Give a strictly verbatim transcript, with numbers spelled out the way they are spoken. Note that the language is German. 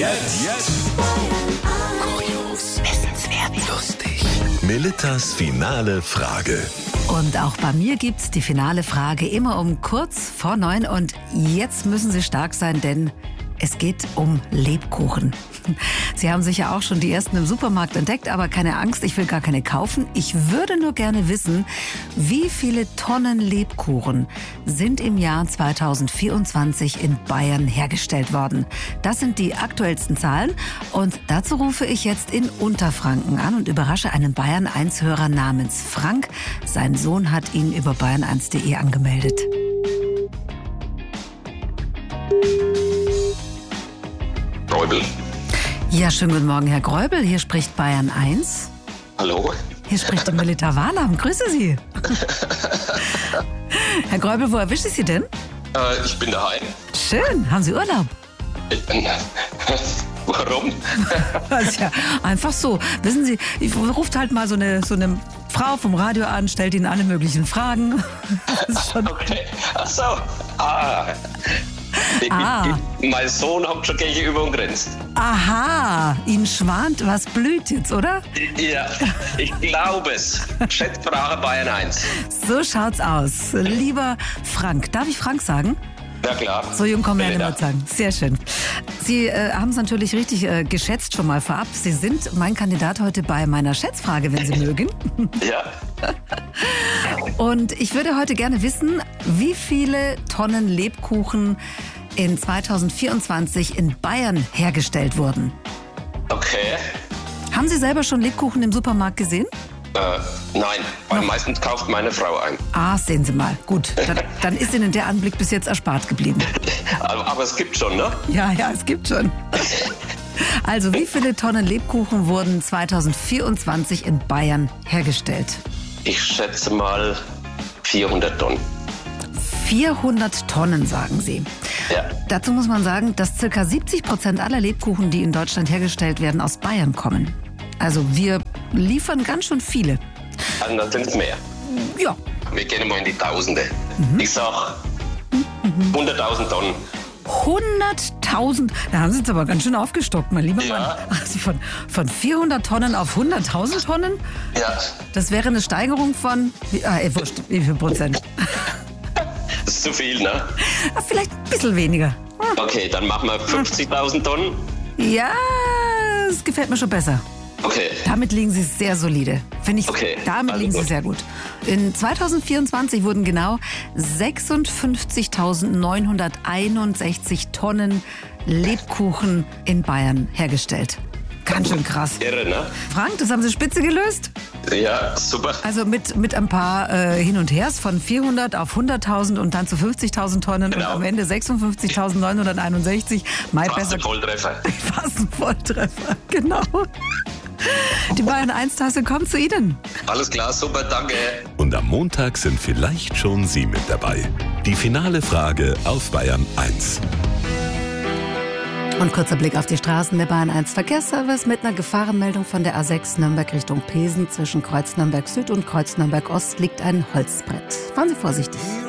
jetzt, jetzt. Kurios, wissenswert, lustig. Melittas finale Frage. Und auch bei mir gibt's die finale Frage immer um kurz vor neun. Und jetzt müssen Sie stark sein, denn es geht um Lebkuchen. Sie haben sicher auch schon die ersten im Supermarkt entdeckt, aber keine Angst, ich will gar keine kaufen. Ich würde nur gerne wissen, wie viele Tonnen Lebkuchen sind im Jahr zweitausendvierundzwanzig in Bayern hergestellt worden. Das sind die aktuellsten Zahlen und dazu rufe ich jetzt in Unterfranken an und überrasche einen Bayern eins Hörer namens Frank. Sein Sohn hat ihn über bayern eins punkt de angemeldet. Gräubel. Ja, schönen guten Morgen, Herr Gräubel. Hier spricht Bayern eins. Hallo. Hier spricht die Melita Wahlheim. Grüße Sie. Herr Gräubel, wo erwische ich Sie denn? Äh, ich bin daheim. Schön. Haben Sie Urlaub? Äh, Warum? Das ist ja einfach so. Wissen Sie, ich ruft halt mal so eine, so eine Frau vom Radio an, stellt Ihnen alle möglichen Fragen. Das ist schon Okay. Ach so. Ah. Ich, Ah. ich, mein Sohn hat schon gegenüber und grinst. Aha, Ihnen schwant was blüht jetzt, oder? Ja, ich glaube es. Schätzfrage Bayern eins. So schaut's aus. Lieber Frank, darf ich Frank sagen? Ja klar. So jung kommen wir ja Melita. nicht mehr sagen. Sehr schön. Sie äh, haben es natürlich richtig äh, geschätzt schon mal vorab. Sie sind mein Kandidat heute bei meiner Schätzfrage, wenn Sie mögen. Ja. Und ich würde heute gerne wissen, wie viele Tonnen Lebkuchen in zweitausendvierundzwanzig in Bayern hergestellt wurden. Okay. Haben Sie selber schon Lebkuchen im Supermarkt gesehen? Äh, nein, weil meistens kauft meine Frau ein. Ah, sehen Sie mal. Gut, dann, dann ist Ihnen der Anblick bis jetzt erspart geblieben. Aber, aber es gibt schon, ne? Ja, ja, es gibt schon. Also, wie viele Tonnen Lebkuchen wurden zweitausendvierundzwanzig in Bayern hergestellt? Ich schätze mal vierhundert Tonnen. vierhundert Tonnen, sagen Sie. Ja. Dazu muss man sagen, dass ca. siebzig Prozent aller Lebkuchen, die in Deutschland hergestellt werden, aus Bayern kommen. Also wir liefern ganz schön viele. Also dann sind es mehr. Ja. Wir gehen mal in die Tausende. Ich sag hunderttausend Tonnen. hunderttausend, da haben Sie jetzt aber ganz schön aufgestockt, mein lieber Ja. Mann. Also von, von vierhundert Tonnen auf hunderttausend Tonnen? Ja. Das wäre eine Steigerung von, wie, ah, ey, wurscht, wie viel Prozent? Das ist zu viel, ne? Ah, vielleicht ein bisschen weniger. Hm. Okay, dann machen wir fünfzigtausend Tonnen. Ja, es gefällt mir schon besser. Okay. Damit liegen Sie sehr solide. Finde ich, Okay, damit also liegen Sie gut. sehr gut. In zweitausendvierundzwanzig wurden genau sechsundfünfzigtausendneunhunderteinundsechzig Tonnen Lebkuchen in Bayern hergestellt. Ganz schön krass. Irre, ne? Frank, das haben Sie spitze gelöst? Ja, super. Also mit, mit ein paar äh, Hin und Hers von vierhundert auf hunderttausend und dann zu fünfzigtausend Tonnen Genau. und am Ende sechsundfünfzigtausendneunhunderteinundsechzig. Mai Fast besser. ein Volltreffer. Fast ein Volltreffer, genau. Die Bayern eins Tasse kommt zu Ihnen. Alles klar, super, danke. Und am Montag sind vielleicht schon Sie mit dabei. Die finale Frage auf Bayern eins. Und kurzer Blick auf die Straßen. Der Bayern eins Verkehrsservice mit einer Gefahrenmeldung von der A sechs Nürnberg Richtung Pesen. Zwischen Kreuz Nürnberg Süd und Kreuz Nürnberg Ost liegt ein Holzbrett. Fahren Sie vorsichtig.